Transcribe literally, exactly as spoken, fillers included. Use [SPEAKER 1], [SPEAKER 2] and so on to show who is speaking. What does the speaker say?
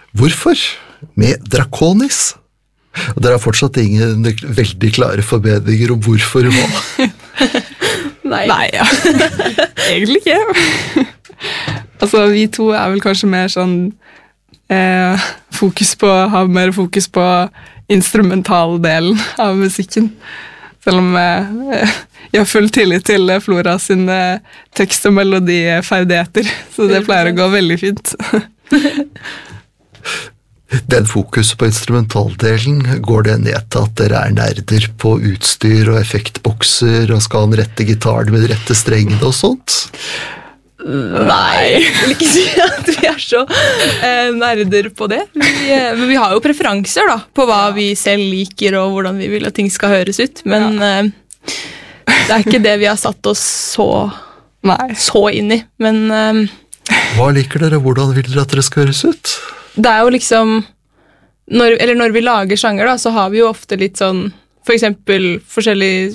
[SPEAKER 1] Hvorfor? Med Draconis. Og dere har fortsatt ingen veldig klare forbedringer om hvorfor hva.
[SPEAKER 2] Nei.
[SPEAKER 3] Nei, ja. Egentlig ikke. Altså, vi to er vel kanskje mer sånn eh, fokus på, har mer fokus på instrumentaldelen av musikken. Selv om eh, jeg har full tillit til Flora sin eh, tekst- og melodiferdigheter, så det pleier å gå veldig fint.
[SPEAKER 1] Den fokus på instrumentaldelen, går det ned til at dere er nerder på utstyr og effektbokser, og skal han rette gitaren med de rette strengene og sånt?
[SPEAKER 2] Nei, jeg vil ikke si at vi er så eh, nerder på det. Vi, eh, men vi har jo preferanser da, på hva vi selv liker og hvordan vi vil at ting skal høres ut. Men eh, det er ikke det vi har satt oss så, så inn i. Men, eh,
[SPEAKER 1] hva liker dere? Hvordan vil dere at dere skal høres ut?
[SPEAKER 2] Det er jo liksom, når, eller når vi lager sanger da, så har vi jo ofte litt sånn, for eksempel forskjellige